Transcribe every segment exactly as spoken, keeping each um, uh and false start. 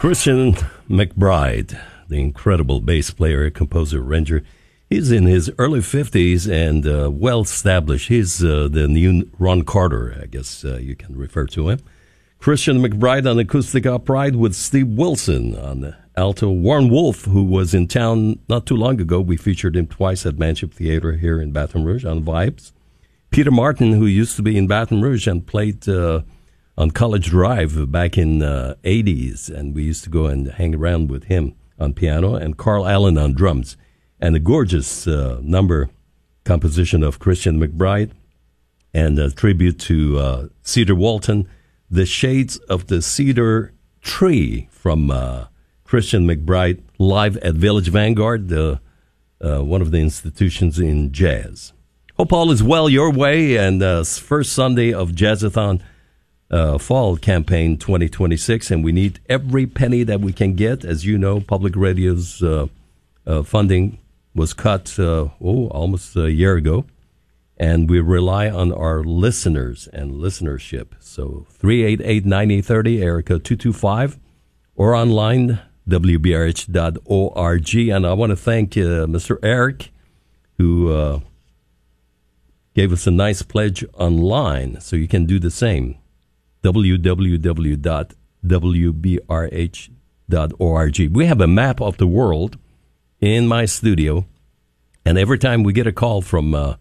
Christian McBride, the incredible bass player, composer, arranger. He's in his early fifties and uh, well-established. He's uh, the new Ron Carter, I guess uh, you can refer to him. Christian McBride on acoustic upright with Steve Wilson on alto. Warren Wolf, who was in town not too long ago. We featured him twice at Manship Theater here in Baton Rouge on Vibes. Peter Martin, who used to be in Baton Rouge and played uh, on College Drive back in the uh, eighties, and we used to go and hang around with him on piano, and Carl Allen on drums. And a gorgeous uh, number composition of Christian McBride, and a tribute to uh, Cedar Walton, The Shades of the Cedar Tree, from uh, Christian McBride, live at Village Vanguard, uh, uh, one of the institutions in jazz. Hope all is well your way, and uh, first Sunday of Jazzathon Uh, fall campaign twenty twenty-six, and we need every penny that we can get. As you know, public radio's uh, uh, funding was cut uh, oh almost a year ago, and we rely on our listeners and listenership. So three eight eight, nine zero three zero, area code two two five, or online, W B R H dot org. And I want to thank uh, Mister Eric, who uh, gave us a nice pledge online, so you can do the same. w w w dot w b r h dot org. We have a map of the world in my studio, and every time we get a call from uh,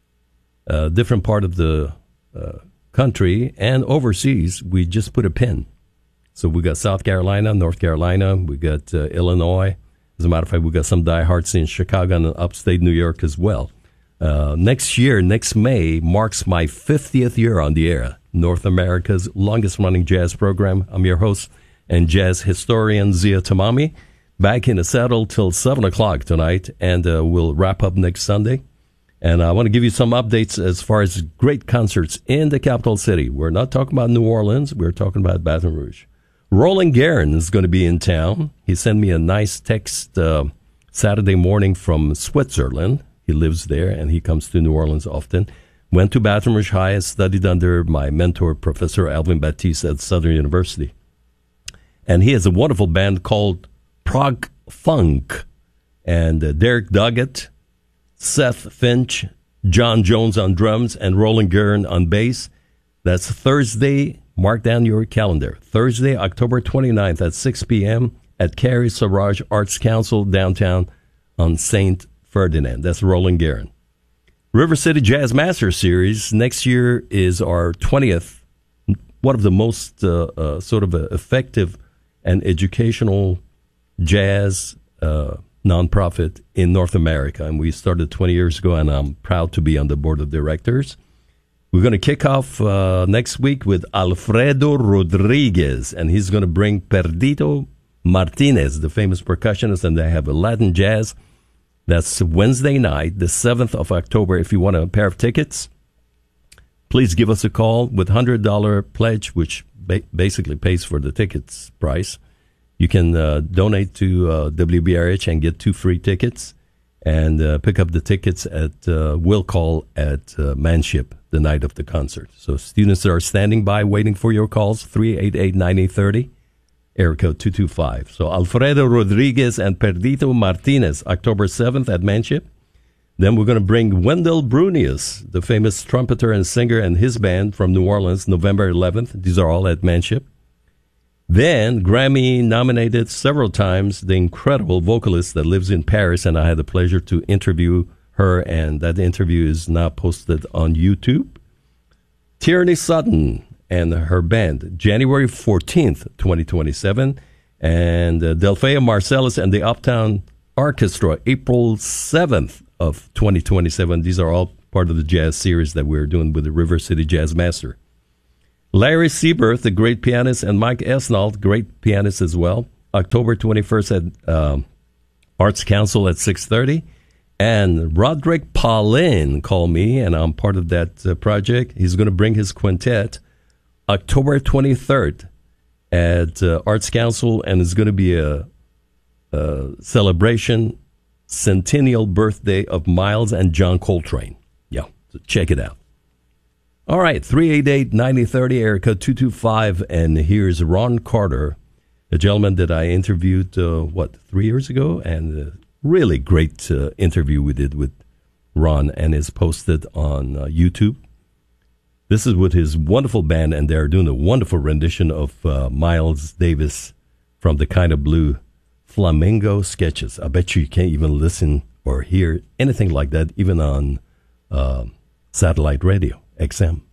a different part of the uh, country and overseas, we just put a pin. So we got South Carolina, North Carolina, we got uh, Illinois. As a matter of fact, we got some diehards in Chicago and upstate New York as well. Uh, next year, next May, marks my fiftieth year on the air. North America's longest-running jazz program. I'm your host and jazz historian, Zia Tamami. Back in the saddle till seven o'clock tonight, and uh, we'll wrap up next Sunday. And I want to give you some updates as far as great concerts in the capital city. We're not talking about New Orleans. We're talking about Baton Rouge. Roland Guerin is going to be in town. He sent me a nice text uh, Saturday morning from Switzerland. He lives there, and he comes to New Orleans often. Went to Baton Rouge High and studied under my mentor, Professor Alvin Baptiste at Southern University. And he has a wonderful band called Prog Funk. And uh, Derek Doggett, Seth Finch, John Jones on drums, and Roland Guerin on bass. That's Thursday. Mark down your calendar. Thursday, October twenty-ninth at six p.m. at Carrie Sauvage Arts Council downtown on Saint Ferdinand. That's Roland Guerin. River City Jazz Master Series next year is our twentieth, one of the most uh, uh, sort of uh, effective and educational jazz uh, nonprofit in North America. And we started twenty years ago, and I'm proud to be on the board of directors. We're going to kick off uh, next week with Alfredo Rodriguez, and he's going to bring Perdito Martinez, the famous percussionist, and they have a Latin jazz. That's Wednesday night, the seventh of October. If you want a pair of tickets, please give us a call with one hundred dollars pledge, which ba- basically pays for the tickets price. You can uh, donate to uh, W B R H and get two free tickets, and uh, pick up the tickets at uh, will call at uh, Manship the night of the concert. So students are standing by waiting for your calls, three eight eight, nine zero three zero. Area code two two five. So Alfredo Rodriguez and Perdito Martinez, October seventh at Manship. Then we're going to bring Wendell Brunius, the famous trumpeter and singer, and his band from New Orleans, November eleventh. These are all at Manship. Then Grammy nominated several times, the incredible vocalist that lives in Paris, and I had the pleasure to interview her, and that interview is now posted on YouTube. Tierney Sutton and her band, January fourteenth, twenty twenty-seven. And uh, Delphia Marcellus and the Uptown Orchestra, April seventh of twenty twenty-seven. These are all part of the jazz series that we're doing with the River City Jazz Master. Larry Sieberth, the great pianist, and Mike Esnault, great pianist as well. October twenty-first at um, Arts Council at six thirty. And Roderick Paulin called me, and I'm part of that uh, project. He's going to bring his quintet October twenty-third at uh, Arts Council, and it's going to be a, a celebration, centennial birthday of Miles and John Coltrane. Yeah, so check it out. All right, three eight eight, nine zero three zero, area code two two five, and here's Ron Carter a gentleman that I interviewed, uh, what, three years ago, and a really great uh, interview we did with Ron, and is posted on uh, YouTube. This is with his wonderful band, and they're doing a wonderful rendition of uh, Miles Davis from the Kind of Blue Flamingo Sketches. I bet you can't even listen or hear anything like that, even on uh, satellite radio, X M.